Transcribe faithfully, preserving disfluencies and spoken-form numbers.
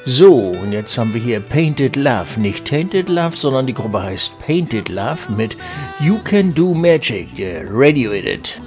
So, und jetzt haben wir hier Painted Love. Nicht Tainted Love, sondern die Gruppe heißt Painted Love mit You Can Do Magic, der Radio Edit.